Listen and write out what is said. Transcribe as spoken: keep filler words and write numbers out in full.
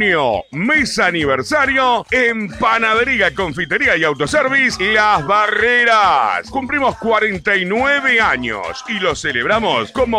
junio, mes aniversario en Panadería, Confitería y Autoservice Las Barreras. Cumplimos cuarenta y nueve años y lo celebramos como